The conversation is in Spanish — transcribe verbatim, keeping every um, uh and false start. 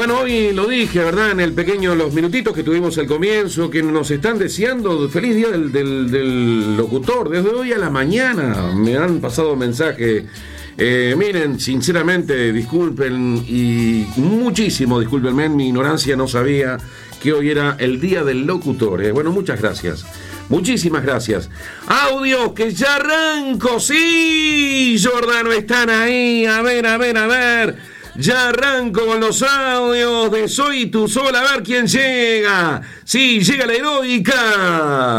Bueno, hoy lo dije, ¿verdad? En el pequeño, los minutitos que tuvimos al comienzo, que nos están deseando feliz día del, del, del locutor. Desde hoy a la mañana me han pasado mensajes. Eh, miren, sinceramente, disculpen y muchísimo discúlpenme, mi ignorancia, no sabía que hoy era el día del locutor. Eh. Bueno, muchas gracias. Muchísimas gracias. Audio, que ya arranco. Sí, Jordano, están ahí. A ver, a ver, a ver. Ya arranco con los audios de Soy Tu Sol. A ver quién llega. Sí, llega la heroica.